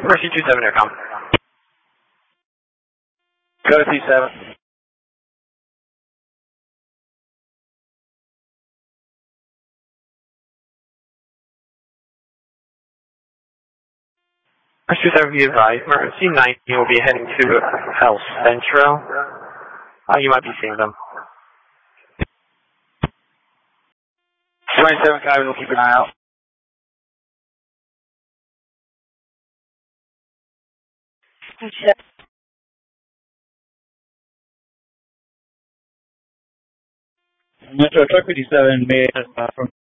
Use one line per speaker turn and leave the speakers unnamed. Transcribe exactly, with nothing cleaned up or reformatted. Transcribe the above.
Mercy two seven Aircom. Go to two seven. Mercy two seven, be advised. Mercy nineteen will be heading to El Centro. Uh, you might be seeing them. twenty-seven Coyote, we'll keep an eye out. Metro Truck fifty-seven made uh, from